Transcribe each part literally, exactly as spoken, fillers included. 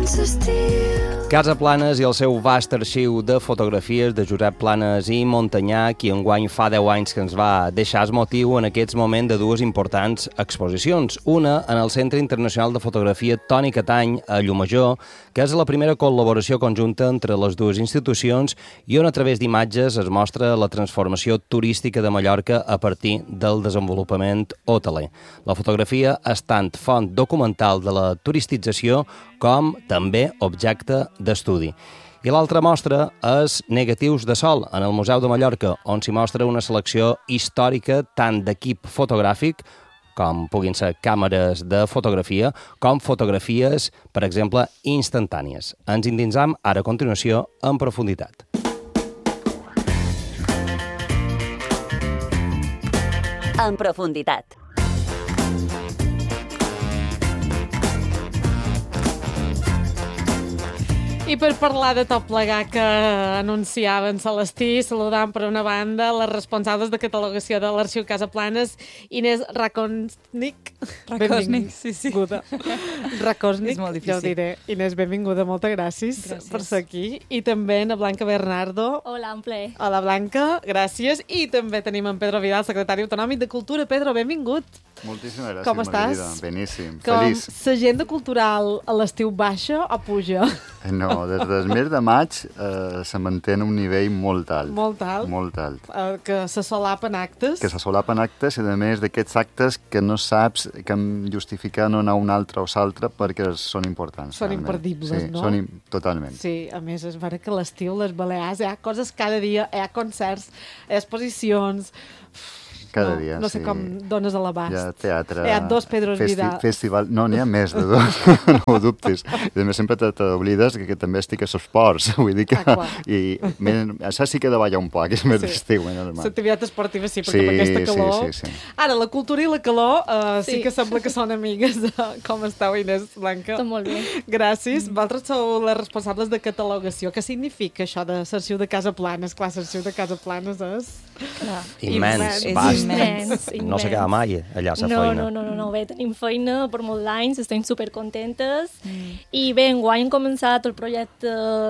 Casa Planes i el seu vast arxiu de fotografies de Josep Planes i Montanyà, qui enguany fa deu anys que ens va deixar el motiu en aquests moments de dues importants exposicions. Una en el Centre Internacional de Fotografia Toni Catany, a Llumajor, que és la primera col·laboració conjunta entre les dues institucions i on a través d'imatges es mostra la transformació turística de Mallorca a partir del desenvolupament hoteler. La fotografia és tant font documental de la turistització com també objecte d'estudi. I l'altra mostra és Negatius de sol, en el Museu de Mallorca, on s'hi mostra una selecció històrica tant d'equip fotogràfic, com puguin ser càmeres de fotografia, com fotografies, per exemple, instantànies. Ens endinsam ara a continuació en profunditat. En profunditat. I per parlar de tot plegar que anunciaven Celestí, saludant per una banda les responsables de catalogació de l'Arxiu Casa Planes, Inés Rakosnik. Rakosnik, sí, sí. Rakosnik, és molt difícil. ja ho diré. Inés, benvinguda, moltes gràcies, gràcies per ser aquí. I també a Blanca Bernardo. Hola, un plaer. Hola, Blanca, gràcies. I també tenim en Pedro Vidal, secretari autonòmic de Cultura. Pedro, benvingut. Moltíssimes gràcies, Com estàs? Margarida. Beníssim, Com feliç. l'agenda cultural a l'estiu baixa o puja? No, des del mes de maig eh, se manté en un nivell molt alt. Molt alt? Molt alt. Uh, que se solapen actes. Que se solapen actes i, a més, d'aquests actes que no saps que hem justificat no anar un altre o l'altre perquè són importants. Són realment. imperdibles, sí, no? Són im totalment. Sí, a més, és vera que a l'estiu, les Balears, hi ha coses cada dia, hi ha concerts, hi ha exposicions... Cada no, dia, no sé sí. com dones a l'abast. Hi ha teatre... Hi ha dos Pedros festi Vidal. Festival... No, n'hi ha més de dos, no ho dubtis. I a més sempre t'oblides que, que també estic a esports, vull dir que... Ah, I men, això sí que ha de ballar un poc, és més Sí. estiu, eh, normal. L'activitat esportiva sí, perquè Sí, amb aquesta calor... sí, sí, sí. Ara, la cultura i la calor uh, sí. sí Sí. que sembla que són amigues. De... Com esteu, Inés, Blanca? Està molt bé. Gràcies. Mm. Vosaltres sou les responsables de catalogació. Què significa això de l'arxiu de Casa Planes? Clar, l'arxiu de Casa Planes és... Clar. Immens, Immens. vast. Immens, No immens. s'acaba mai allà la no, feina. No, no, no, no, bé, tenim feina per molts anys, estem supercontentes mm. i bé, enguany hem començat el projecte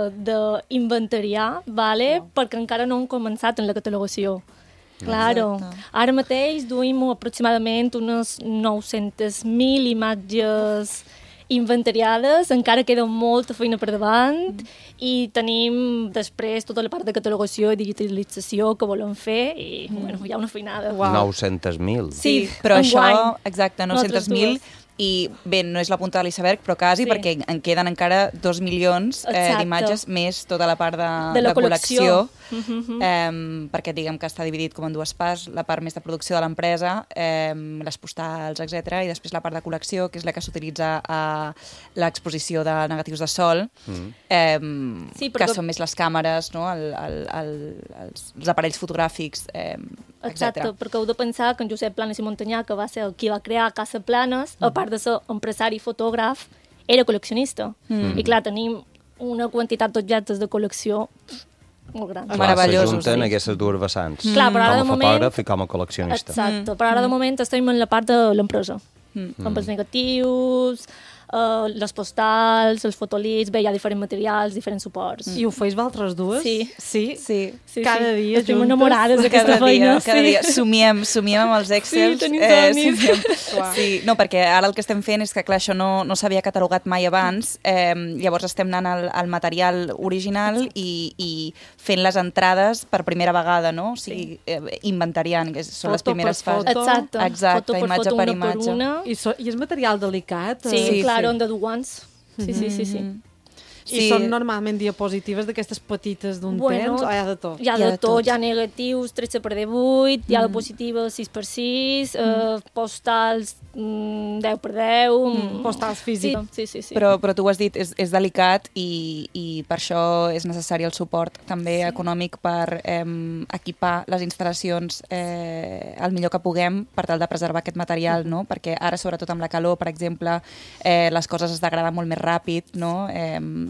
d'inventariar, vale? No. perquè encara no hem començat en la catalogació. Claro. Exacte. Ara mateix duim aproximadament unes nou-centes mil imatges inventariades, encara queda molta feina per davant mm. i tenim després tota la part de catalogació i digitalització que volem fer i mm. bueno, hi ha una feinada. Wow. nou-centes mil. Sí, però enguany. això, exacte, nou-centes mil, Nosaltres i bé, no és la punta de l'iceberg, però quasi, Sí. perquè en queden encara dos milions eh, Exacte. d'imatges, més tota la part de, De la col·lecció. col·lecció, eh, perquè diguem que està dividit com en dues parts, la part més de producció de l'empresa, eh, les postals, etcètera, i després la part de col·lecció, que és la que s'utilitza a l'exposició de negatius de sol, Mm. eh, Sí, que perquè- són més les càmeres, no? el, el, el, els, els aparells fotogràfics, eh, Exacte, etcètera. perquè heu de pensar que en Josep Planes i Montanyà, que va ser el qui va crear Casa Planes, a part de ser empresari i fotògraf, era col·leccionista. Mm. I clar, tenim una quantitat d'objectes de col·lecció molt gran. Clar, Meravellosos, s'ajunten sí. aquestes dues vessants. Mm. Clar, però ara com a de moment- fotògraf i com a col·leccionista. Exacte, però ara de moment estem en la part de l'empresa. Mm. Amb els negatius, uh, les postals, els fotolits, bé, hi ha diferents materials, diferents suports. I ho feis vosaltres dues? Sí. Sí? Sí. Sí, Cada sí. dia Estem juntes? enamorades d'aquesta Cada feina. dia, cada sí. dia. Somiem, somiem amb els Excel. Sí, tenim somnis. somiem. Clar. Sí, no, perquè ara el que estem fent és que, clar, això no, no s'havia catalogat mai abans, eh, llavors estem anant al, al material original i, i fent les entrades per primera vegada, no? O sigui, eh, inventariant, que són les Foto per primeres foto. fases. Exacte, Exacte, foto per imatge foto, per una imatge. per una. I, so, I és material delicat? Sí, eh? sí, clar, on de dur guants. Sí, sí, sí, sí. Mhm. I Sí. són normalment diapositives d'aquestes petites d'un Bueno, temps o hi ha de tot? Hi ha Hi ha de de tot, tot. hi ha negatius tretze per divuit, hi ha diapositives sis per sis, eh, postals mm, deu per deu... mm. Postals físics. Sí, sí, sí. sí. Però, però tu ho has dit, és, és delicat i, i per això és necessari el suport també sí. econòmic per eh, equipar les instal·lacions eh, el millor que puguem per tal de preservar aquest material, no? Perquè ara, sobretot amb la calor, per exemple, eh, les coses es degraden molt més ràpid, no? Eh,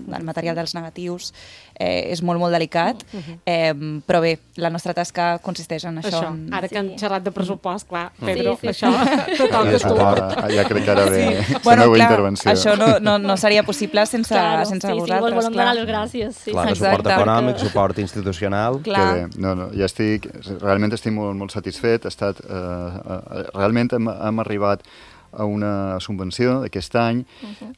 el material dels negatius, eh, és molt, molt delicat, eh, però bé, la nostra tasca consisteix en això. Això, en... ara que han Sí. xerrat de pressupost, clar, Pedro, Sí, sí. això total I que de tu. suport. Ara, ja crec que ara ve Sí. la Bueno, meva clar, intervenció. això no, no, no seria possible sense, Claro, sense sí, sí, vosaltres. volem clar. donar les gràcies. Sí, Clar, de sí. suport Exacte. econòmic, suport institucional. Clar. Que bé, no, no, ja estic, realment estic molt, molt satisfet. Ha estat, eh, eh, realment hem, hem arribat a una subvenció aquest any Uh-huh.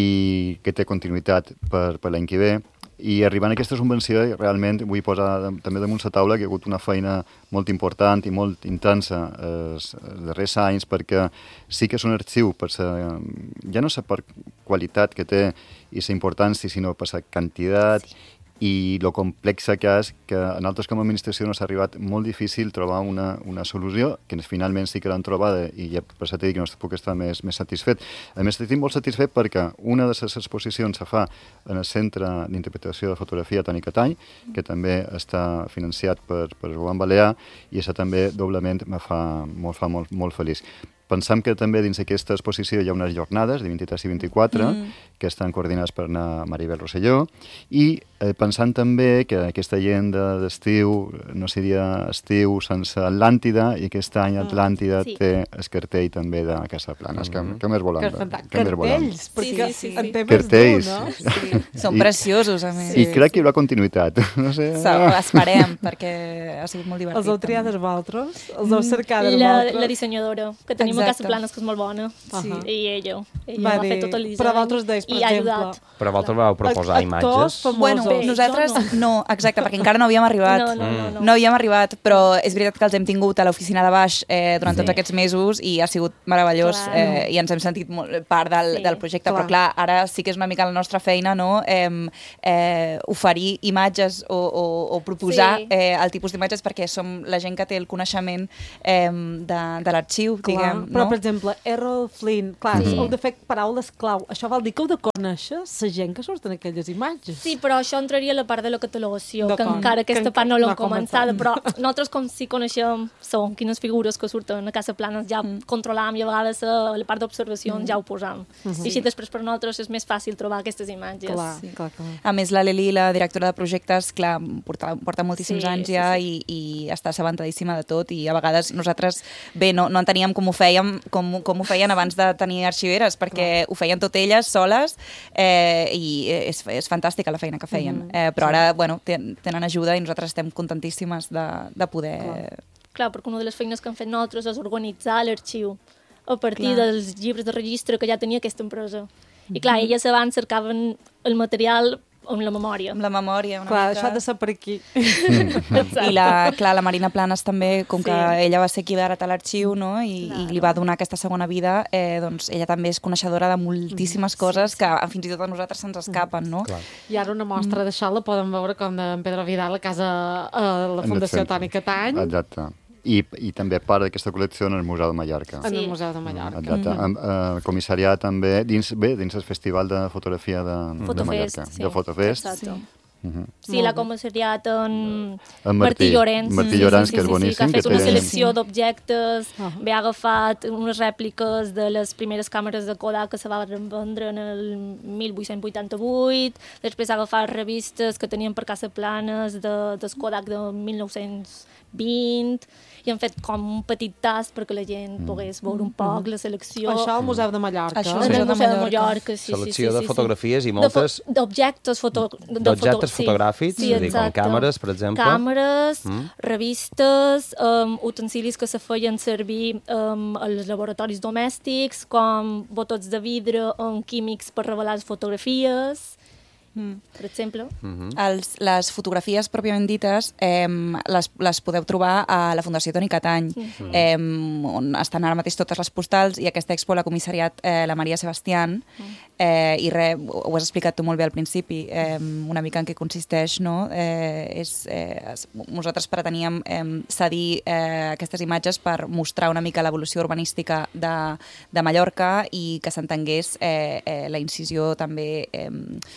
i que té continuïtat per, per l'any que ve. I arribant a aquesta subvenció, realment vull posar de, també damunt la taula que hi ha hagut una feina molt important i molt intensa eh, els, els darrers anys, perquè sí que és un arxiu, per sa, ja no sé per qualitat que té i la importància, sinó per la quantitat sí. i lo complexa que és, que a nosaltres com a administració no s'ha arribat molt difícil trobar una, una solució, que finalment sí que l'han trobada i ja per això t'he dit que no puc estar més, més satisfet. A més, estic molt satisfet perquè una de les exposicions se fa en el Centre d'Interpretació de Fotografia Toni Catany, que també està financiat per, per Joan Balear, i això també doblement me fa, molt, fa molt, molt feliç. Pensam que també dins d'aquesta exposició hi ha unes jornades de vint-i-tres i vint-i-quatre mm. que estan coordinades per na Maribel Rosselló i eh, pensant també que aquesta agenda d'estiu no seria estiu sense Atlàntida i aquest any Atlàntida Sí. té el cartell també de Casa Planes. Mm. Que, que més volem? Que fantàstic. Que més volem? Cartells, perquè Sí, sí, sí, en sí. té més d'un, Cartells. no? Sí. Són I- preciosos, a més. I crec que hi haurà continuïtat. No sé. So, esperem, perquè ha sigut molt divertit. Els heu triat també. vosaltres? Els heu cercat La, vosaltres? la dissenyadora, que tenim a Exacte. Casa Planes, que és molt bona. Sí. I ella. Ella Va va, dir- fer tot el disseny. però vosaltres deies, per i ha exemple, ajudat. Però vosaltres vau proposar Actors imatges. famosos. Bueno, Bé, nosaltres jo no. exacte, perquè encara no havíem arribat. No, no, no, no. No havíem arribat, però és veritat que els hem tingut a l'oficina de baix eh, durant Sí. tots aquests mesos i ha sigut meravellós Clar. eh, i ens hem sentit molt part del, Sí. del projecte, Clar. però clar, ara sí que és una mica la nostra feina, no?, eh, eh, oferir imatges o, o, o proposar Sí. eh, el tipus d'imatges perquè som la gent que té el coneixement eh, de, de l'arxiu, Clar, diguem, però, no? per exemple, Errol Flynn, clar, Sí. heu de fer paraules clau. Això vol dir que heu de conèixer la gent que surt en aquelles imatges. Sí, però això entraria a la part de la catalogació, que D'acord. encara aquesta Que part no no l'hem ha començat. començada, però nosaltres com si coneixem són quines figures que surten a Casa Planes ja mm. controlam i a vegades a la part d'observacions mm. ja ho posam. Mm -hmm. I així després per nosaltres és més fàcil trobar aquestes imatges. Clar, Sí. clar, clar. A més, la Leli, la directora de projectes, clar, porta, porta moltíssims Sí, anys sí, ja sí. I, i està assabentadíssima de tot i a vegades nosaltres, bé, no, no enteníem com ho fèiem, com, com ho feien abans de tenir arxiveres, perquè ho feien tot elles, soles, eh, i és, és fantàstica la feina que feien. Mhm, eh, però ara, bueno, ten, tenen ajuda i nosaltres estem contentíssimes de, de poder... Clar. Clar, perquè una de les feines que hem fet nosaltres és organitzar l'arxiu a partir Clar. dels llibres de registre que ja tenia aquesta empresa. I clar, elles abans cercaven el material amb la memòria. Amb la memòria, una Clar, mica... això ha de ser per aquí. Exacte. I la, clar, la Marina Planes també, com Sí. que ella va ser qui va heretar l'arxiu, no? I, Claro. i li va donar aquesta segona vida, eh, doncs ella també és coneixedora de moltíssimes coses que fins i tot a nosaltres se'ns escapen, no? Clar. I ara una mostra d'això la poden veure com d'en Pedro Vidal a casa a la En el Fundació centre. Toni Catany, Exacte. I, I també part d'aquesta col·lecció en el Museu de Mallorca. en el Sí. Museu de Mallorca. Exacte. Mm -hmm. eh, comissariat també dins, bé, dins el Festival de Fotografia de, de Fotofest, Mallorca. sí. De Fotofest. Exacte. Sí. Mhm. Sí, l'ha comissariat en En Martí Martí. Llorenç. Martí Llorenç, que és sí, boníssim, que ha fet que una té- selecció d'objectes, Ah. bé, ha agafat unes rèpliques de les primeres càmeres de Kodak que se van vendre en el mil vuit-cents vuitanta-vuit, després ha agafat revistes que tenien per Casa Planes de, del Kodak de mil nou-cents vint, i han fet com un petit tast perquè la gent pogués veure un poc la selecció. Això al Museu de Mallorca. Això En Museu el de Museu de Mallorca. Mallorca, sí, Selecció sí, sí, de sí, sí. fotografies i De fo- moltes- D'objectes foto... de D'objectes foto- fotogràfics, és a dir, com exacte. càmeres, per exemple. Càmeres, Mm. revistes, um, utensilis que se feien servir um, als laboratoris domèstics, com botots de vidre amb químics per revelar les fotografies, Mm. per exemple. Els, les fotografies pròpiament dites eh, les, les podeu trobar a la Fundació Toni Catany, Mm. eh, on estan ara mateix totes les postals, i aquesta expo l'ha comissariat eh, la Maria Sebastián, eh, i re, ho has explicat tu molt bé al principi, eh, una mica en què consisteix, no? Eh, és, eh, es, nosaltres preteníem eh, cedir eh, aquestes imatges per mostrar una mica l'evolució urbanística de, de Mallorca i que s'entengués eh, eh, la incisió també eh, social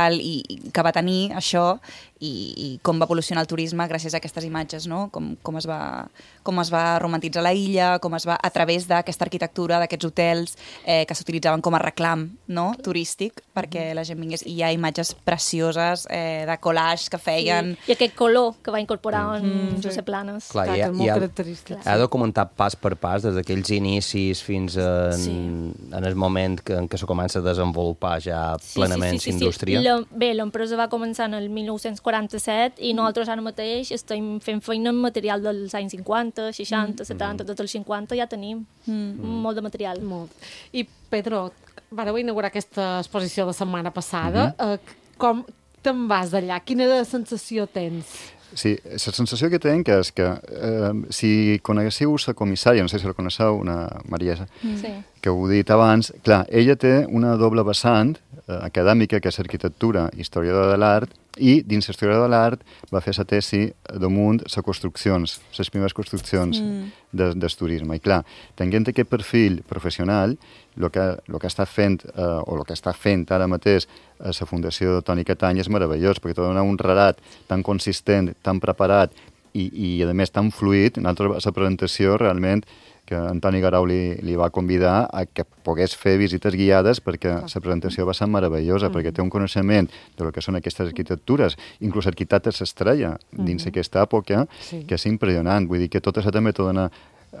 cultural i, i que va tenir això i, i com va evolucionar el turisme gràcies a aquestes imatges, no? Com, com, es va, com es va romantitzar la illa, com es va, a través d'aquesta arquitectura, d'aquests hotels eh, que s'utilitzaven com a reclam, no? turístic, perquè la gent vingués. I hi ha imatges precioses eh, de collage que feien... Sí. I aquest color que va incorporar en Mm, Josep Planes. Clar, Clar, i que ha, és i molt ha, característic. ha documentat pas per pas des d'aquells inicis fins en, Sí. en el moment que, en què se comença a desenvolupar ja plenament sí, sí, sí, l'indústria. Sí. La, bé, l'empresa va començar en el mil nou-cents quaranta-set i nosaltres ara mateix estem fent feina amb material dels anys cinquanta, seixanta, setanta, tots els cinquanta ja tenim mm. molt de material. Molt. I, Pedro, vareu inaugurar aquesta exposició la setmana passada. Mm-hmm. eh, com te'n vas d'allà? Quina sensació tens? Sí, la sensació que tinc és que eh, si coneguéssiu la comissària, no sé si la coneixeu, una Maria, Sí. que ho he dit abans, clar, ella té una doble vessant eh, acadèmica, que és arquitectura, historiadora de l'art, i dins l'historiadora de l'art va fer la tesi damunt les construccions, les primeres construccions mm. de, del turisme. I clar, tenint aquest perfil professional, el que, lo que està fent, eh, o el que està fent ara mateix a la Fundació Toni Catany és meravellós, perquè t'ha donat un relat tan consistent, tan preparat i, i a més, tan fluid. Nosaltres, a la presentació, realment, que Antoni Garau li, li va convidar a que pogués fer visites guiades perquè la presentació va ser meravellosa, mm. perquè té un coneixement de lo que són aquestes arquitectures, inclús arquitectes s'estrella dins mm. aquesta època, sí. que és impressionant. Vull dir que tot això també t'ho dona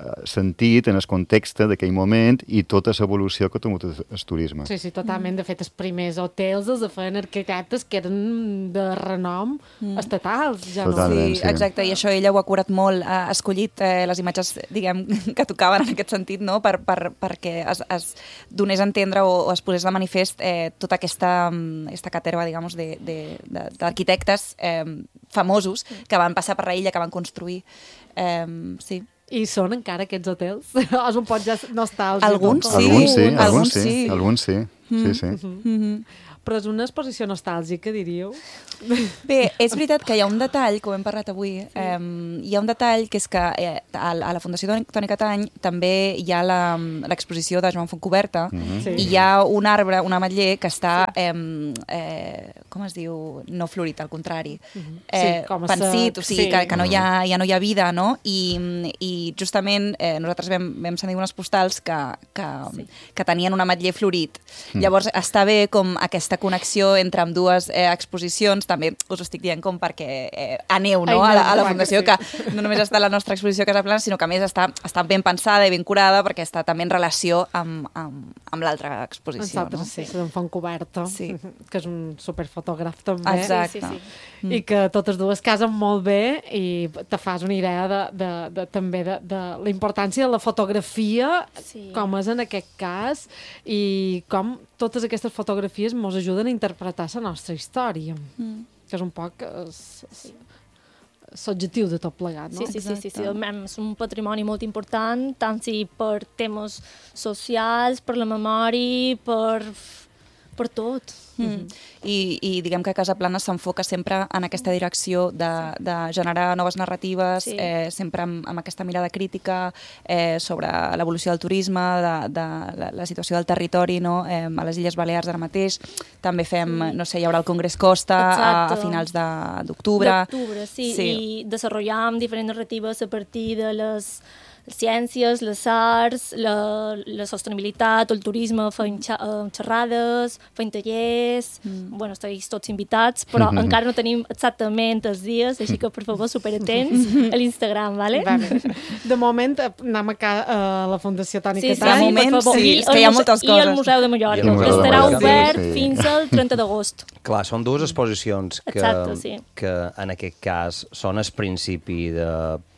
sentit en el context d'aquell moment i tota l'evolució que ha tingut el turisme. Sí, sí, totalment. De fet, els primers hotels els feien arquitectes que eren de renom mm. estatals, ja Totalment, no? Sí, exacte, i això ella ho ha curat molt, ha escollit eh, les imatges, diguem, que tocaven en aquest sentit, no?, per, per, perquè es, es donés a entendre o, o es posés de manifest eh, tota aquesta, aquesta caterva, diguem, d'arquitectes eh, famosos que van passar per la illa, que van construir. Eh, sí. I són encara aquests hotels? O és un poc ja nostàlgic? Alguns sí. Alguns sí, Alguns alguns sí. sí. Alguns sí, Mm. sí, sí. Mm-hmm. Però és una exposició nostàlgica, diríeu? Bé, és veritat que hi ha un detall, que ho hem parlat avui, sí. eh, hi ha un detall que és que eh, a, a la Fundació Toni Catany també hi ha l'exposició de Joan Fontcoberta Mm-hmm. Sí. i hi ha un arbre, un ametller, que està, eh, eh, com es diu, no florit, al contrari, Mm-hmm. eh, Sí, com a pensit, sec, o sigui, sí. que, que no, hi ha, ja no hi ha vida, no? I, i justament eh, nosaltres vam, vam sentir unes postals que, que, sí. que tenien un ametller florit. Mm. Llavors, està bé com aquesta connexió entre ambdues eh, exposicions, també us ho estic dient com perquè eh, aneu, no?, Ai, a la, a la clar que Fundació, sí. que no només està la nostra exposició a Casa Plana, sinó que a més està, està ben pensada i ben curada perquè està també en relació amb, amb, amb l'altra exposició. Nosaltres No? sí, sí. d'en Fontcoberta, Sí. que és un superfotògraf també. Exacte. Sí, sí, sí. I que totes dues casen molt bé i te fas una idea de, de, de, també de, de la importància de la fotografia, Sí. com és en aquest cas, i com totes aquestes fotografies ens ajuden a interpretar la nostra història, Mm. que és un poc l'objectiu de tot plegat, no? Sí, sí, sí, sí, sí. Exacte. És un patrimoni molt important, tant si per temes socials, per la memòria, per, per tot. Mm. I, i diguem que Casa Plana s'enfoca sempre en aquesta direcció de, de generar noves narratives, Sí. eh, sempre amb, amb aquesta mirada crítica eh, sobre l'evolució del turisme, de, de la, la situació del territori, no? eh, a les Illes Balears ara mateix. També fem, Sí. no sé, hi haurà el Congrés Costa a, a Exacte. finals de- d'octubre. D'octubre, sí, Sí. i desenvolupam diferents narratives a partir de les ciències, les arts, la, la sostenibilitat, el turisme, fent xa, uh, xerrades, fent tallers, mm. bueno, esteu tots invitats, però Mm-hmm. encara no tenim exactament els dies, així que, per favor, superatents a l'Instagram, vale? Vale. De moment, eh, anem a, ca a la Fundació Toni Sí, sí, Catany. De moment, per favor. sí, I és que hi ha el muse- moltes I el coses. Museu de Mallorca, I el que Museu de estarà Mallorca, obert sí. fins al trenta d'agost. Clar, són dues exposicions que, Exacte, sí. que en aquest cas són el principi de...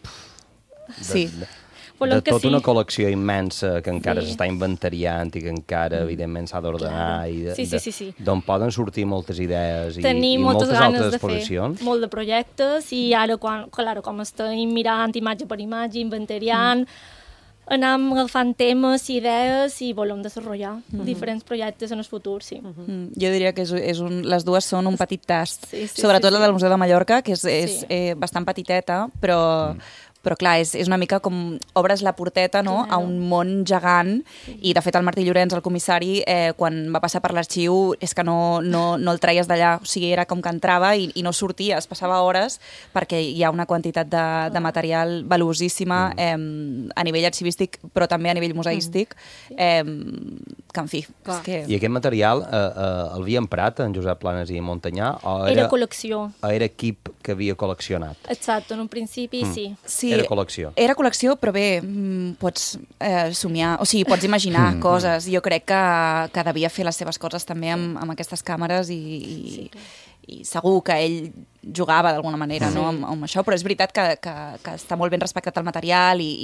de Sí. de, Volem de que tota sí. una col·lecció immensa que encara Sí. s'està inventariant i que encara, evidentment, s'ha d'ordenar Claro. i de, Sí, sí, sí, sí. d'on poden sortir moltes idees i, Tenim i moltes moltes ganes altres de fer exposicions. molt de projectes i ara, quan, claro, com estem mirant imatge per imatge, inventariant, mm. anem agafant temes i idees i volem desenvolupar mm. diferents projectes en el futur, sí. Mm, jo diria que és, és un, les dues són un petit tast. Sí, sí, Sobretot sí, la sí. del Museu de Mallorca, que és, és Sí. eh, bastant petiteta, però, però clar, és, és una mica com obres la porteta, no?, a un món gegant, i de fet el Martí Llorenç, el comissari, eh, quan va passar per l'arxiu, és que no, no, no el traies d'allà, o sigui, era com que entrava i, i no sortia, es passava hores, perquè hi ha una quantitat de, de material valuosíssima eh, a nivell arxivístic, però també a nivell museístic, eh, que en fi... És que... I aquest material eh, eh, el havia emprat en Josep Planas i Montanyà? O era, era col·lecció. O era equip que havia col·leccionat? Exacte, en un principi mm. sí. sí. Era col·lecció. Era col·lecció, però bé, pots eh, somiar, o sigui, pots imaginar mm. coses. Jo crec que, que devia fer les seves coses també amb, amb aquestes càmeres i... i... Sí, i segur que ell jugava d'alguna manera sí. no, amb, amb això, però és veritat que, que, que està molt ben respectat el material i,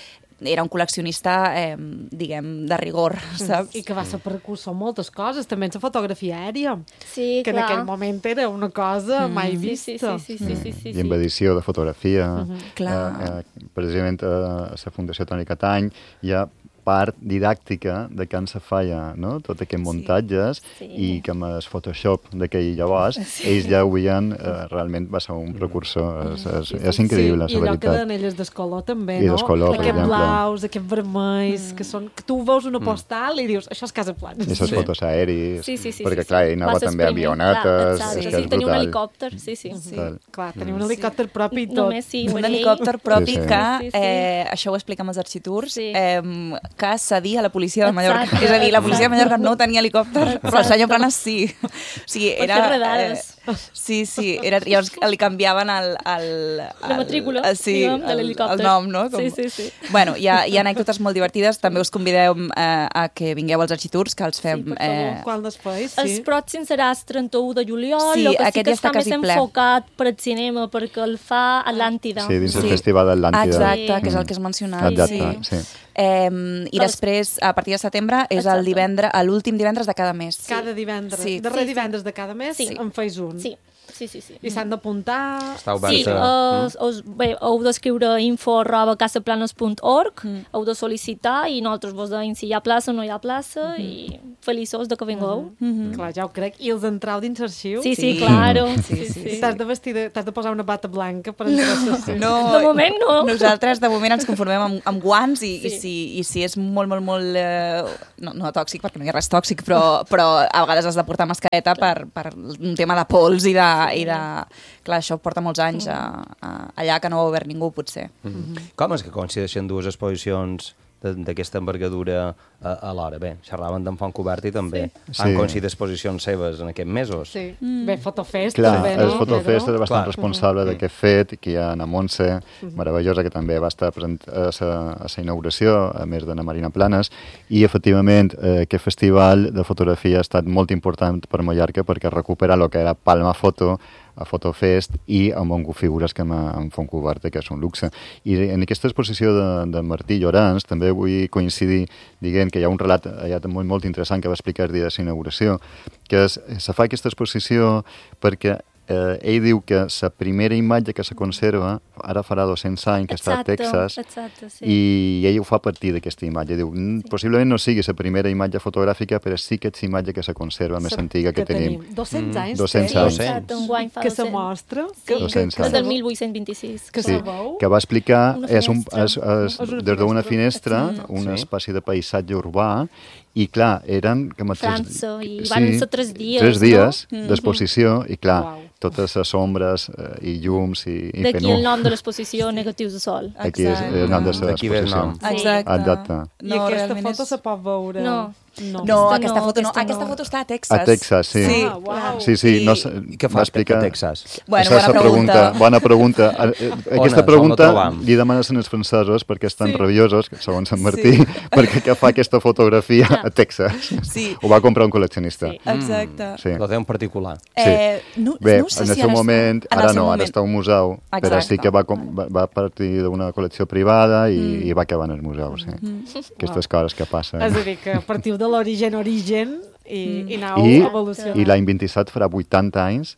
i era un col·leccionista, eh, diguem, de rigor, saps? I que va ser precursor moltes coses, també en la fotografia aèria, sí, que clar. en aquell moment era una cosa mm. mai vista. Sí, sí, sí, sí, sí, sí, sí. I amb edició de fotografia. Mm-hmm. Clar. Eh, eh, precisament a la Fundació Toni Catany hi ha part didàctica de com se feia, no?, tot aquests muntatges, sí. i que amb el Photoshop d'aquell llavors, sí. ells ja ho veien, eh, realment va ser un precursor, és, és, és increïble, sí, la veritat. I allò que d'anelles d'escolor també, I no? d'escolor, per exemple. Aquests blaus, aquests vermells, mm. que són... que tu veus una postal mm. i dius, això és Casa Planas. I les sí. fotos aèris, sí, sí, sí, perquè sí, clar, ell anava sí. també a avionetes, sí, és sí, que és tenia un brutal. helicòpter, sí, sí. sí. Tal. Clar, tenia un helicòpter propi i tot. Només sí, un helicòpter propi sí, sí. que, sí, sí. eh, això ho explica amb els arxitours, sí. eh, que cedia a la policia de Mallorca. Exacte, és a dir, la policia de Mallorca exacte. no tenia helicòpter, exacte. però el senyor Planas sí. O sigui, Per era... fer redades. Eh, sí, sí. Era, llavors li canviaven el... el, el la matrícula, el, sí, diguem, de l'helicòpter. El, el nom, no? Com... Sí, sí, sí. Bueno, hi ha, hi ha anècdotes molt divertides. També us convidem eh, a que vingueu als arxitours, que els fem... Sí, per favor, eh... quan després, sí. El pròxim serà el trenta-u de juliol, Sí, el que sí aquest que ja està està més quasi ple. enfocat per al cinema, perquè el fa Atlàntida. Sí, dins Sí. el Festival d'Atlàntida. Exacte, que és el Mm. que has mencionat. Exacte, sí. sí. Eh, I després, a partir de setembre, és el divendres, l'últim divendres de cada mes. Cada divendres. Sí. Darrer Sí, sí. divendres de cada mes Sí. en feis un. Sí, sí, sí. sí. I s'han d'apuntar... Està obert Sí, a... uh, us, bé, heu d'escriure info arroba casaplanes punt org, mm. heu de sol·licitar i nosaltres vos deim si hi ha plaça o no hi ha plaça, mm -hmm. i feliços de que vingueu. Mm -hmm. Clar, ja ho crec. I els entrau dins l'arxiu? Sí, sí, Sí. claro. Sí, Sí, sí, sí, sí. T'has de vestir, de, t'has de posar una bata blanca per entrar a l'arxiu. No, De moment no. Nosaltres de moment ens conformem amb, amb guants i, Sí. i, si, i si és molt, molt, molt... Eh, no, no tòxic, perquè no hi ha res tòxic, però, però a vegades has de portar mascareta per, per un tema de pols i de... I de clar, això porta molts anys a, a, allà que no ho ha obert ningú, potser. Mm -hmm. Com és que coincideixen dues exposicions d'aquesta envergadura a, a l'hora? Bé, xerraven d'en Fontcobert i també Sí. han Sí. coincidit exposicions seves en aquests mesos. Sí. Mm. Bé, Fotofest Clar, també, no? el Fotofest Pedro? és bastant Clar. responsable d'aquest fet, que hi ha Ana Montse, meravellosa, que també va estar present a la inauguració, a més d'Anna Marina Planas, i efectivament eh, aquest festival de fotografia ha estat molt important per Mallorca perquè recupera el que era Palma Foto, a Fotofest i amb un figures que en Fontcoberta, que és un luxe. I en aquesta exposició de, de Martí Llorenç també vull coincidir dient que hi ha un relat allà molt, molt interessant que va explicar el dia de la inauguració, que és, se fa aquesta exposició perquè eh, ell diu que la primera imatge que se conserva ara farà dos-cents anys que està a Texas, exacte, sí. i ell ho fa a partir d'aquesta imatge. Diu, sí. possiblement no sigui la primera imatge fotogràfica, però sí que és la imatge que se conserva més antiga que, que tenim. dos-cents anys. dos-cents té? anys. Exacte, un guany fa Que se dos-cents. mostra. Sí, dos-cents és anys. del mil vuit-cents vint-i-sis. Que Sí, sabeu? que va explicar, Una és un, finestra. és, és, És una des d'una finestra. finestra, una Sí. espècie de paisatge urbà, i clar, eren... Com a França, i van ser tres dies, Tres dies no? d'exposició, i clar, Uau. totes les ombres eh, i llums i, i D'aquí penú. el nom de l'exposició, Negatius de Sol. Aquí és el nom de D'aquí ve el l'exposició. nom. Sí. Exacte. Exacte. I aquesta foto se pot veure? No. No. No, Aquesta aquesta no, foto no. aquesta Aquesta no. foto està a Texas. A Texas, sí. Sí, Ah, uau. Sí, sí, I- no sé, I què va fa explicar... a Texas? Bueno, Esa és bona la pregunta. Bona pregunta. Eh, eh, Aquesta On pregunta el trobam? li demanen als francesos perquè estan Sí. rabiosos, segons Sant Martí, perquè que fa aquesta fotografia a Texas. Sí. Ho va comprar un col·leccionista. Sí. Exacte. Sí. Lo té un particular. Eh, no, Bé, no sé en si el seu ara moment, està... en el ara seu no, ara moment. està a un museu, però sí Exacte. que va, com- va, va partir d'una col·lecció privada i, mm. i va acabar en el museu, sí. Mm. Aquestes coses que passen. És a dir, que partiu de l'origen origen i, i anau I, evolucionant. i l'any vint-i-set farà vuitanta anys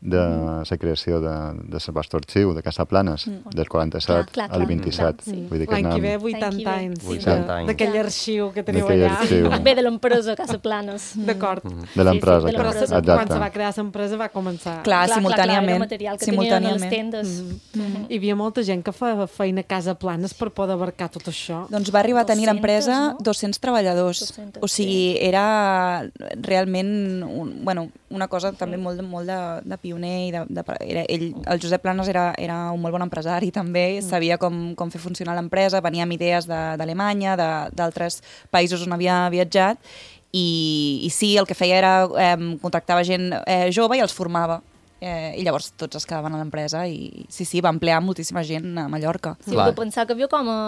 de la creació de, de el vostre arxiu, de Casa Planes, del quaranta-set Clar, clar, al clar, vint-i-set. clar, sí. Vull dir que L'any que ve, anem- vuitanta L'any anys. que sí, vuitanta de- anys. D'aquell arxiu que teniu D'aquell allà. arxiu. Ve de l'empresa Casa Planes. D'acord. de l'empresa. Sí, sí, de Però l'empresa. se- quan se Exacte. va crear l'empresa va començar... Clar, simultàniament. Clar, era material que tenien a les simultàniament. tendes. Mm. Hi havia molta gent que fa feina a Casa Planes per poder abarcar tot això. Doncs va arribar a tenir dos-cents, l'empresa no? dos-cents treballadors. dos-cents, O sigui, era realment un, bueno, una cosa també molt, de- molt de, de pioner. I de, de, era, ell, el Josep Planes era, era un molt bon empresari també, sabia com, com fer funcionar l'empresa, venia amb idees de- d'Alemanya, de- d'altres països on havia viatjat, i, i sí, el que feia era eh, contractava gent eh, jove i els formava. Eh, I llavors tots es quedaven a l'empresa i sí, sí, va emplear moltíssima gent a Mallorca. Sí, Clar. heu de pensar que hi havia com a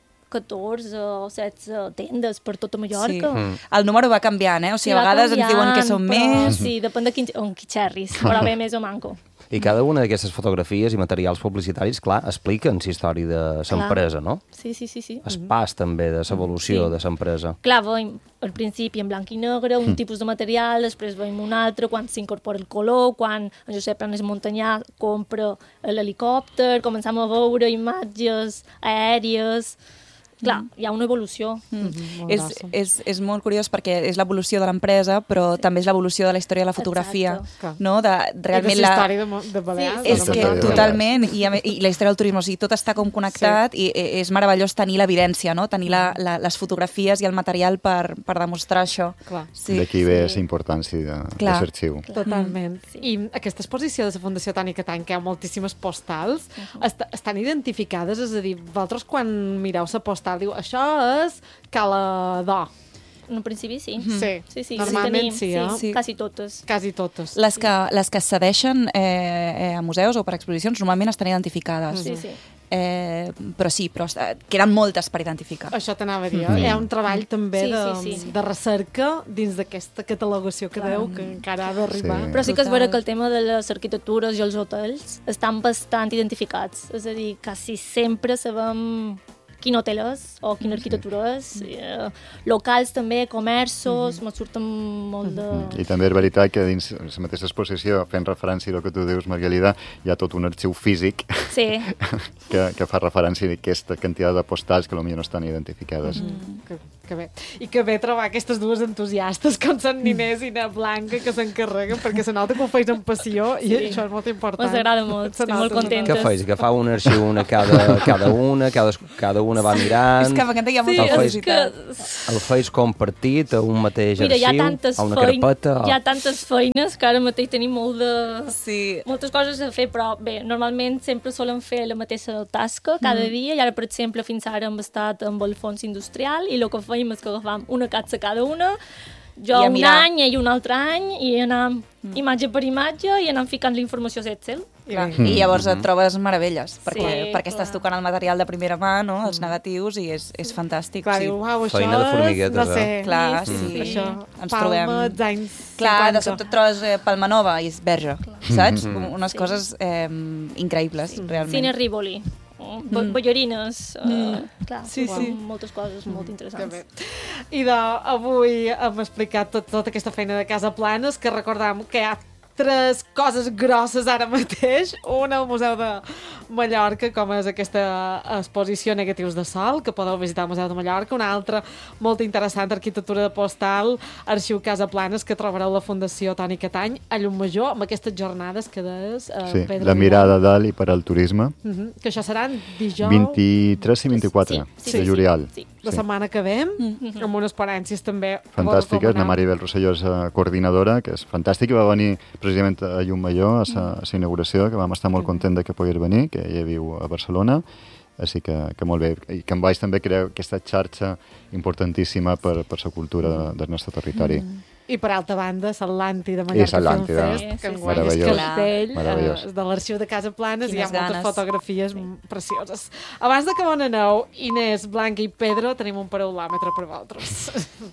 catorze o setze tendes per tota Mallorca. Sí. El número va canviant, eh? O sigui, Sí, a va vegades ens diuen que canviant, són però més. Sí, depèn de quin, on quitxerris, però bé més o manco. I cada una d'aquestes fotografies i materials publicitaris, clar, expliquen la història de l'empresa, no? Sí, sí, sí. sí. El pas també de l'evolució Sí. de l'empresa. Clar, veiem al principi en blanc i negre un tipus de material, després veiem un altre, quan s'incorpora el color, quan en Josep Planes Montanyà compra l'helicòpter, començam a veure imatges aèries... Clar, hi ha una evolució. Molt És, grossa. és, és molt curiós perquè és l'evolució de l'empresa, però també és l'evolució de la història de la fotografia. Exacte. No? De, I de realment la la... història de, Mo- de Balears. És de que Història de totalment, i, a, me- i la història del turisme, o sigui, tot està com connectat sí. i i és meravellós tenir l'evidència, no? Tenir la, la, les fotografies i el material per, per demostrar això. Clar. Sí. D'aquí ve la importància de, de Clar. l'arxiu. Totalment. Sí. I aquesta exposició de la Fundació Toni Catany, que hi ha moltíssimes postals, uh -huh. est estan identificades, és a dir, vosaltres quan mireu la postal diu això és Cala d'O. En principi sí. Sí. Sí, sí, Normalment sí, sí, tenim, eh? sí, Sí. quasi totes. Quasi totes. Les que, les que es cedeixen eh, eh, a museus o per exposicions normalment estan identificades. Sí, sí. Eh, però sí, però eh, queden moltes per identificar. Això t'anava a dir. Mm. Hi ha un treball també Sí, de, sí, sí. de recerca dins d'aquesta catalogació que deu, que encara ha d'arribar. Sí. Però sí que és vera que el tema de les arquitectures i els hotels estan bastant identificats. És a dir, quasi sempre sabem quin hotel és o quina arquitectura és. Eh, locals també, comerços, mm -hmm. me surten molt de... I també és veritat que dins la mateixa exposició, fent referència al que tu dius, Margalida, hi ha tot un arxiu físic Sí, que, que fa referència a aquesta quantitat de postals que potser no estan identificades. Mm. Que, que bé. I que bé trobar aquestes dues entusiastes com són Ninés i na Blanca que s'encarreguen, perquè se nota que ho feis amb passió i Sí. això és molt important. Ens agrada molt, Se estic nota, molt se nota. contenta. Què feis? Agafar un arxiu una cada, cada una, cada, cada una va mirant... És que m'encanta, hi ha sí, molta el és curiositat. que... El feis compartit a un mateix Mira, hi ha arxiu, tantes, a una fein... carpeta... hi ha tantes feines que ara mateix tenim molt de... Sí. moltes coses a fer, però bé, normalment sempre solen fer la mateixa tasca cada mm. dia, i ara, per exemple, fins ara hem estat amb el fons industrial, i el que fèiem és que agafàvem una capsa cada una, jo I a un mirar. any, ell un altre any, i anàvem mm. imatge per imatge, i anàvem ficant la informació a Excel. Clar. I llavors et trobes meravelles, perquè, Sí, perquè estàs clar. tocant el material de primera mà, no? Els negatius, i és, és fantàstic. Clar, sí. diu, uau, això Feina de és, formiguetes, no sé, eh? Clar, Sí, sí. sí. això, Ens Palma, trobem... dels anys Clar, de cinquanta. sobte et trobes eh, Palma Nova i és Berja, saps? Unes Sí. coses eh, increïbles, realment. Cine Rivoli, mm. ballarines, uh, clar, Sí, sí, sí. moltes coses molt Que interessants. bé. I de, avui hem explicat tot, tota aquesta feina de Casa Planes, que recordam que hi ha tres coses grosses ara mateix. Una al Museu de Mallorca, com és aquesta exposició Negatius de Sol, que podeu visitar al Museu de Mallorca. Una altra molt interessant, arquitectura de postal, Arxiu Casa Planes, que trobareu a la Fundació Toni Catany, a Llumajor, amb aquestes jornades que deies, uh, Sí, Pedro la Vidal. mirada dalt i per al turisme, Uh -huh. Que això seran dijous vint-i-tres i vint-i-quatre Sí, sí, de sí, juliol. sí. la setmana que ve, amb unes ponències també. Fantàstiques, la Bona. Maribel Rosselló és la coordinadora, que és fantàstica, va venir precisament a Llumajor a sa, a sa inauguració, que vam estar molt contents de que pogués venir, que ella viu a Barcelona, així que, que molt bé. I que en baix també creu aquesta xarxa importantíssima per, per la cultura de, del nostre territori. Mm. I per altra banda, l'Atlàntida Mallorca És l'Atlàntida. Film Fest, Sí, que sí, sí. enguany és Meravellós. castell, Meravellós. eh, de l'arxiu de Casa Planes, i hi ha Quines moltes ganes. fotografies sí. precioses. Abans de que bon aneu, Inés, Blanca i Pedro, tenim un paraulòmetre per vosaltres.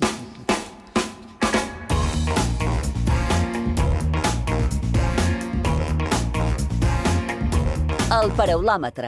El paraulòmetre.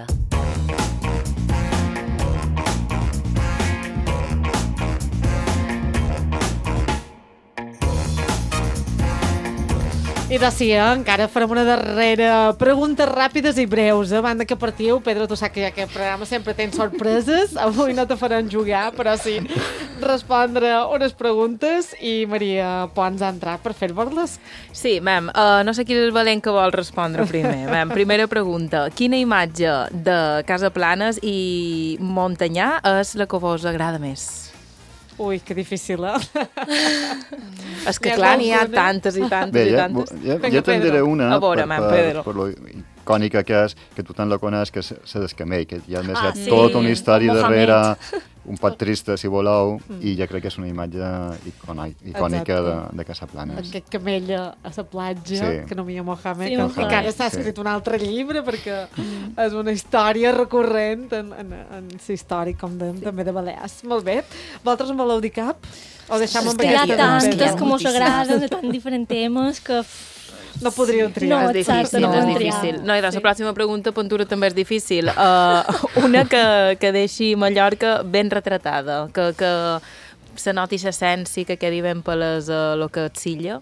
I de sí, eh? encara farem una darrera preguntes ràpides i breus. A banda que partiu, Pedro, tu saps que ja aquest programa sempre tens sorpreses. Avui no te faran jugar, però sí respondre unes preguntes i Maria Pons ha entrat per fer-vos-les. Sí, mem, uh, no sé qui és el valent que vol respondre primer. Mem, primera pregunta. Quina imatge de Casa Planes i Montanyà és la que vos agrada més? Ui, que difícil, eh? És que, clar, n'hi ha tantes i tantes Bé, i ja, tantes. ja, ja te'n diré una A veure, per, man, per, Pedro. per lo icònica que és, que tothom la coneix, que és la d'Escamell, que hi ha, més, Ah, hi ha sí. tota una història Mohamed. darrere, un poc trista, si voleu, i ja crec que és una imatge icònica, icònica de, de Casa Planes. Aquest camell a la platja, Sí. que no m'hi ha Mohamed, Sí, que Mohamed. encara s'ha Sí. escrit un altre llibre, perquè és una història recurrent en, en, en la història, com de, també de Balears. Molt bé. Vosaltres en voleu dir cap? O deixem És amb que hi ha aquesta tantes pregunta? que mos agraden, de tan diferents temes, que... No podríeu triar. No, És difícil, exacte, és no. difícil. No, i la pròxima pregunta, Pontura, també és difícil. Uh, una que, que deixi Mallorca ben retratada, que, que se noti l'essència, que quedi ben palès a lo que et silla.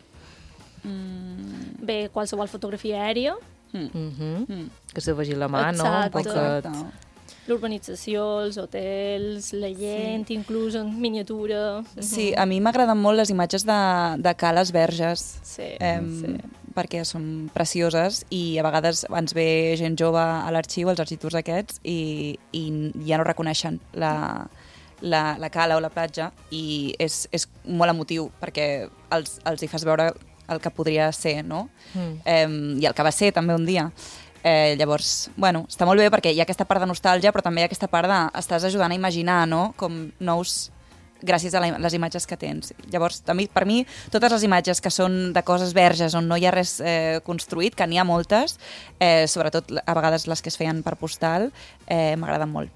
Bé, qualsevol fotografia aèria, Mm -hmm. Que se vegi la mà, no? Un Exacte. poquet. l'urbanització, els hotels, la gent, sí. inclús en miniatura. Sí, a mi m'agraden molt les imatges de, de Cales Verges, Sí, eh, sí. perquè són precioses i a vegades ens ve gent jove a l'arxiu, els arxius aquests, i, i ja no reconeixen la, la, la cala o la platja, i és, és molt emotiu perquè els, els hi fas veure el que podria ser, no? Mm. Eh, I el que va ser també un dia. Eh, llavors, bueno, està molt bé perquè hi ha aquesta part de nostàlgia, però també hi ha aquesta part de estàs ajudant a imaginar, no?, com nous gràcies a la, les imatges que tens. Llavors, també, per mi, totes les imatges que són de coses verges, on no hi ha res eh, construït, que n'hi ha moltes, eh, sobretot a vegades les que es feien per postal, eh, m'agraden molt.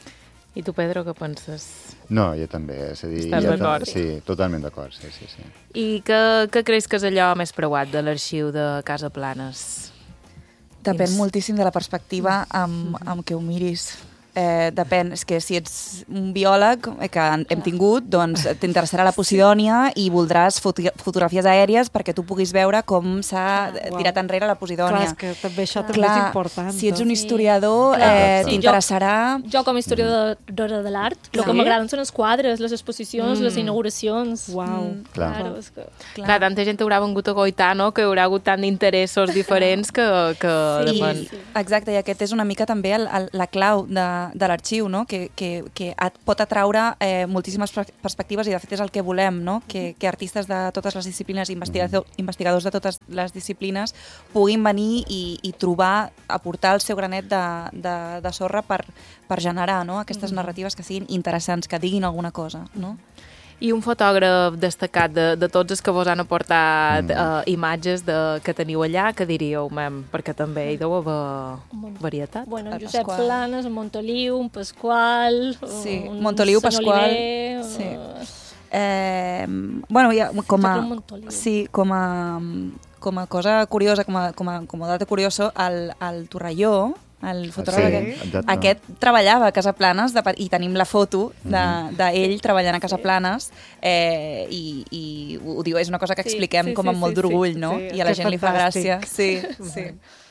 I tu, Pedro, què penses? No, jo també. És a dir, Estàs jo d'acord? Sí, totalment d'acord, sí, sí, sí. I què, què creus que és allò més preuat de l'arxiu de Casa Planes? Depèn Dins. moltíssim de la perspectiva amb, amb què ho miris. Eh, depèn, és que si ets un biòleg eh, que hem tingut, doncs t'interessarà la Posidònia i voldràs foto fotografies aèries perquè tu puguis veure com s'ha Uau. tirat enrere la Clar, Posidònia. és que també això també Clar, és important. si ets un tot. historiador, Clar. eh, Sí, t'interessarà... Jo, com a historiadora de l'art, el Clar. que m'agraden són els quadres, les exposicions, Mm. les inauguracions. Uau. Mm, Clar. Claro, és que... clar. Clar, tanta gent haurà vengut a goitar, no?, que hi haurà hagut tant d'interessos diferents que, que I, depèn. exacte, i aquest és una mica també el, el, la clau de, de l'arxiu, no? que, que, que et pot atraure eh, moltíssimes per- perspectives i de fet és el que volem, no? que, que artistes de totes les disciplines, investigador, investigadors de totes les disciplines puguin venir i, i trobar, aportar el seu granet de, de, de sorra per, per generar, no? aquestes narratives que siguin interessants, que diguin alguna cosa. No? I un fotògraf destacat de, de tots els que vos han aportat Mm. uh, imatges de, que teniu allà, que diríeu, mem? Perquè també hi deu haver varietat. Bueno, en El Josep Pasqual. Planes, en Montoliu, en Pasqual... Sí, un Montoliu, senyor Pasqual, Oliver, sí. eh, Eh, bueno, ja, com a, Jacqueline Montoliu. sí, com a, com a cosa curiosa, com a, com a, com a data curioso, el, el Torrelló, el fotògraf Sí, aquest, exacte. aquest treballava a Casa Planes de, pe- i tenim la foto d'ell de, d'ell treballant a Casa Planes eh, i, i ho diu, és una cosa que Sí, expliquem sí, com sí, amb molt sí, d'orgull, sí, no? sí, I a la que gent li fa fantàstic. gràcia. Sí, sí.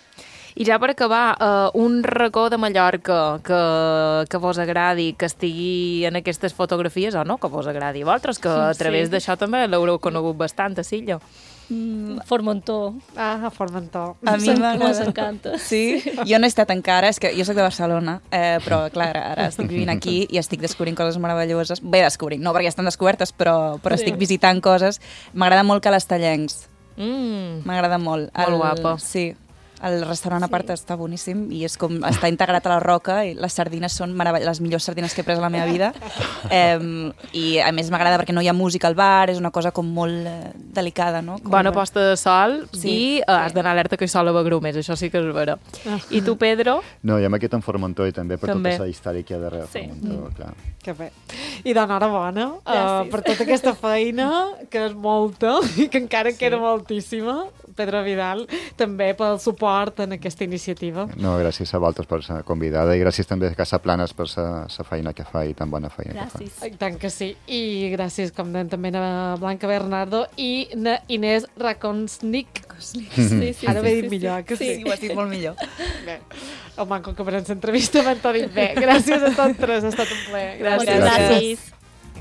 I ja per acabar, uh, un racó de Mallorca que, que vos agradi, que estigui en aquestes fotografies, o no, que vos agradi a vosaltres, que a través Sí. d'això també l'haureu conegut bastant, a Silla. Formentor. Ah, a Formentor. A mi Se'n- m'agrada. mos encanta. Sí? Jo no he estat encara, és que jo soc de Barcelona, eh, però clar, ara estic vivint aquí i estic descobrint coses meravelloses. Bé, descobrint, no perquè estan descobertes, però, però Sí. estic visitant coses. M'agrada molt Calestellencs, Mm. m'agrada molt. Molt guapa. Sí, el restaurant a part Sí. està boníssim i és com està integrat a la roca i les sardines són meravell- les millors sardines que he pres a la meva vida. Eh, I a més m'agrada perquè no hi ha música al bar, és una cosa com molt eh, delicada, no? Com Bona posta de sol Sí, i uh, has d'anar alerta que hi sol a Begrú més, això sí que és vera. I tu, Pedro? No, i amb aquest en Formentor i també per També. tota la història que hi ha darrere Sí. Formentor, clar. Que bé. I d'enhorabona uh, Gràcies. per tota aquesta feina, que és molta i que encara sí. queda moltíssima. Pedro Vidal, també pel suport suport en aquesta iniciativa. No, gràcies a vosaltres per ser convidada i gràcies també a Casa Planes per la feina que fa i tan bona feina Gràcies. que fa. I tant que sí. I gràcies, com deien, també a Blanca Bernardo i a Inés Rakonsnik. Sí, sí, sí, Ara m'he dit sí, millor, que sí. Sí, ho has dit molt millor. Bé, el manco que per l'entrevista m'han tot dit bé. Gràcies a tots tres, ha estat un plaer. Moltes Gràcies. gràcies.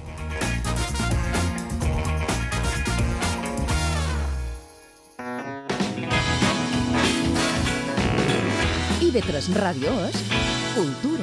I ve tres Ràdio és cultura.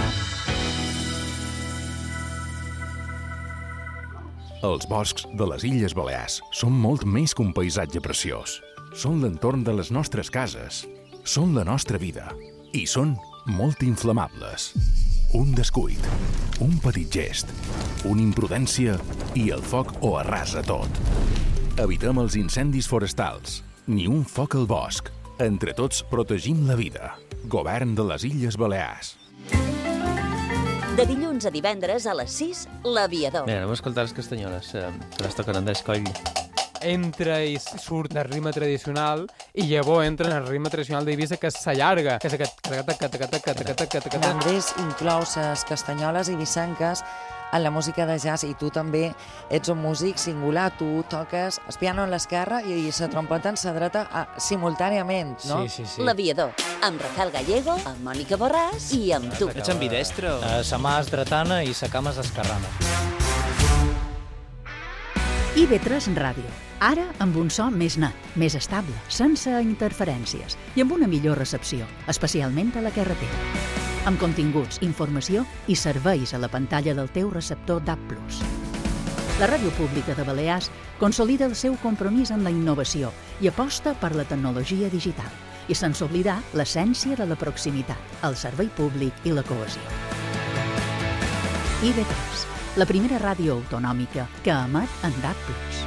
Els boscs de les Illes Balears són molt més que un paisatge preciós. Són l'entorn de les nostres cases, són la nostra vida i són molt inflamables. Un descuit, un petit gest, una imprudència i el foc ho arrasa tot. Evitem els incendis forestals, ni un foc al bosc. Entre tots protegim la vida. Govern de les Illes Balears. De dilluns a divendres a les sis, L'Aviador. Bé, anem a escoltar les castanyoles, eh, que les toquen Andrés Coll. Entra i surt del ritme tradicional i llavors entra en el ritme tradicional d'Eivissa, que s'allarga, que és aquest... L'Andrés inclou les castanyoles ibisenques en la música de jazz i tu també ets un músic singular, tu toques el piano en l'esquerra i la trompeta en la dreta a, simultàniament, no? Sí, sí, sí. L'Aviador, amb Rafael Gallego, amb Mònica Borràs i amb tu. Ets ambidestre? O... Uh, sa mà és dretana i sa cama és esquerrana. I ve tres Ràdio. Ara amb un so més net, més estable, sense interferències i amb una millor recepció, especialment a la carretera. Amb continguts, informació i serveis a la pantalla del teu receptor D A B plus. La Ràdio Pública de Balears consolida el seu compromís amb la innovació i aposta per la tecnologia digital i sense oblidar l'essència de la proximitat, el servei públic i la cohesió. I ve tres, la primera ràdio autonòmica que emet en D A B plus.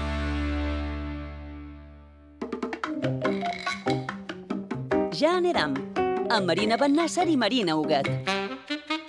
Ja anirem, amb Marina Bennàsser i Marina Huguet.